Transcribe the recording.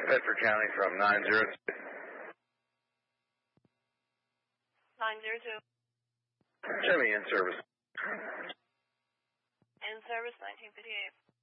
Bedford County from 902. 902. Jimmy in service. In service, 1958.